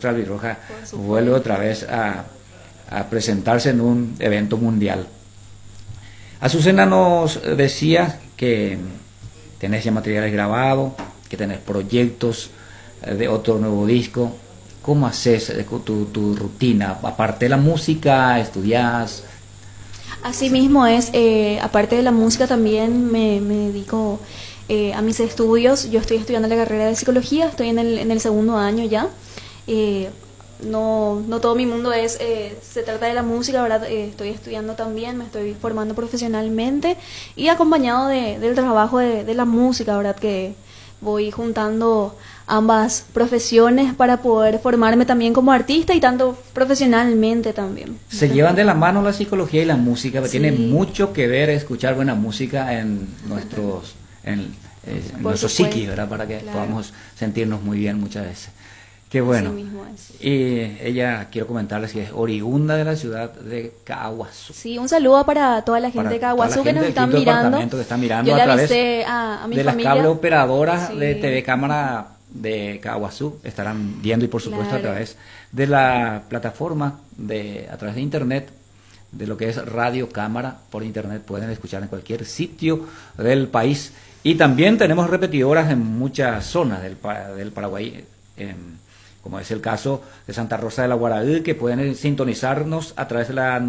Orquesta Albirroja vuelve otra vez a presentarse en un evento mundial. Azucena nos decía que tenés ya materiales grabados, que tenés proyectos de otro nuevo disco. ¿Cómo haces tu rutina? Aparte de la música, ¿estudiás? Así mismo es, aparte de la música también me dedico a mis estudios. Yo estoy estudiando la carrera de psicología, estoy en el segundo año ya. No todo mi mundo se trata de la música, ¿verdad? Estoy estudiando también, me estoy formando profesionalmente y acompañado del trabajo de la música, ¿verdad? Que voy juntando ambas profesiones para poder formarme también como artista y tanto profesionalmente también. Se llevan de la mano la psicología y la música, sí. Tiene mucho que ver escuchar buena música en nuestro psiqui, ¿verdad? Para que podamos sentirnos muy bien muchas veces. Qué bueno. Así mismo es. Y ella, quiero comentarles que es oriunda de la ciudad de Caaguazú. Sí, un saludo para toda la gente de Caaguazú que nos están mirando. Que está mirando yo a le través avisé a mi de familia. las cable operadoras Sí. de TV Cámara de Caaguazú estarán viendo, y por supuesto Claro. a través de la plataforma a través de internet, de lo que es Radio Cámara por internet, pueden escuchar en cualquier sitio del país. Y también tenemos repetidoras en muchas zonas del Paraguay, como es el caso de Santa Rosa de la Guaraí, que pueden sintonizarnos a través de la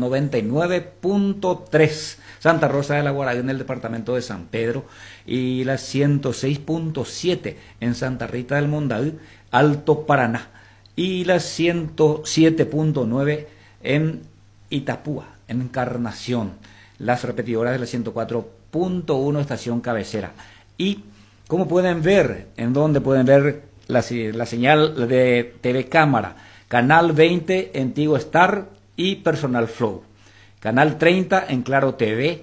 99.3 Santa Rosa de la Guaraí en el departamento de San Pedro, y la 106.7 en Santa Rita del Mondaí, Alto Paraná, y la 107.9 en Itapúa, en Encarnación, las repetidoras de la 104.1 estación cabecera. Y como pueden ver, ¿en dónde pueden ver la señal de TV Cámara? Canal 20 en Tigo Star y Personal Flow, Canal 30 en Claro TV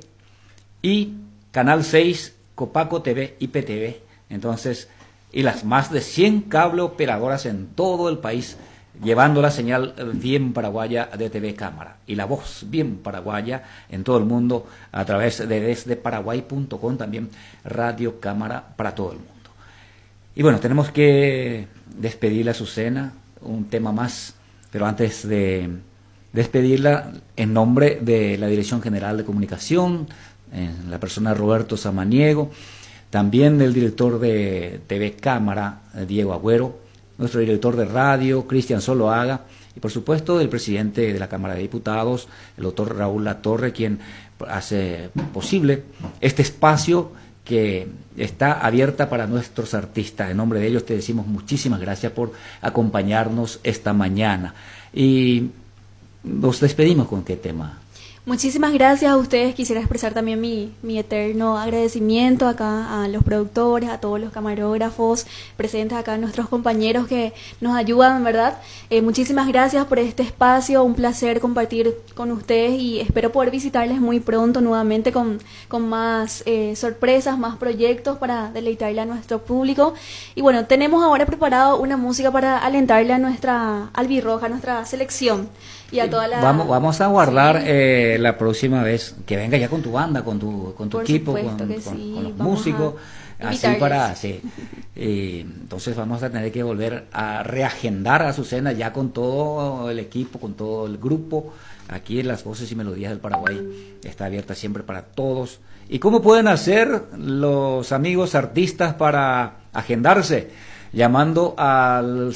y Canal 6 Copaco TV y PTV. Entonces, y las más de 100 cable operadoras en todo el país, llevando la señal bien paraguaya de TV Cámara y la voz bien paraguaya en todo el mundo a través de desdeparaguay.com, también Radio Cámara para todo el mundo. Y bueno, tenemos que despedirle a Azucena, un tema más, pero antes de despedirla, en nombre de la Dirección General de Comunicación, en la persona de Roberto Samaniego, también del director de TV Cámara, Diego Agüero, nuestro director de radio, Cristian Soloaga, y por supuesto del presidente de la Cámara de Diputados, el doctor Raúl Latorre, quien hace posible este espacio que está abierta para nuestros artistas. En nombre de ellos te decimos muchísimas gracias por acompañarnos esta mañana. Y nos despedimos con qué tema. Muchísimas gracias a ustedes. Quisiera expresar también mi eterno agradecimiento acá a los productores, a todos los camarógrafos presentes acá, nuestros compañeros que nos ayudan, ¿verdad? Muchísimas gracias por este espacio, un placer compartir con ustedes y espero poder visitarles muy pronto nuevamente con más sorpresas, más proyectos para deleitarle a nuestro público. Y bueno, tenemos ahora preparado una música para alentarle a nuestra albirroja, a nuestra selección. Y a toda la... Vamos a guardar la próxima vez que venga ya con tu banda, con tu equipo, con los músicos, así para... Sí. Entonces vamos a tener que volver a reagendar a Azucena ya con todo el equipo, con todo el grupo. Aquí en Las Voces y Melodías del Paraguay está abierta siempre para todos. ¿Y cómo pueden hacer los amigos artistas para agendarse? Llamando al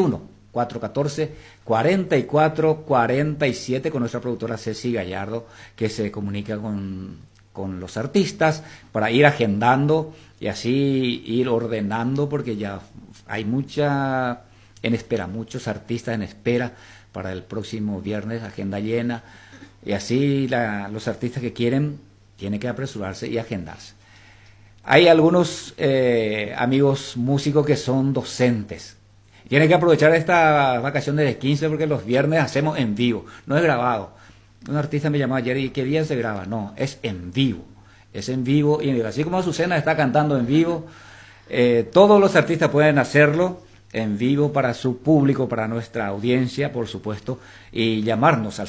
021-414-4447 con nuestra productora Ceci Gallardo, que se comunica con los artistas para ir agendando y así ir ordenando, porque ya hay muchos artistas en espera para el próximo viernes, agenda llena, y así los artistas que quieren tienen que apresurarse y agendarse. Hay algunos amigos músicos que son docentes. Tienen que aprovechar esta vacación de 15 porque los viernes hacemos en vivo, no es grabado. Un artista me llamó ayer y ¿qué día se graba? No, es en vivo. Es en vivo y así como Azucena está cantando en vivo, todos los artistas pueden hacerlo en vivo para su público, para nuestra audiencia, por supuesto, y llamarnos al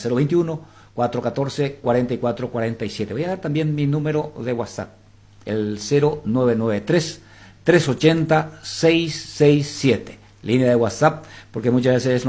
021-414-4447. Voy a dar también mi número de WhatsApp, el 0993-380-667. Línea de WhatsApp, porque muchas veces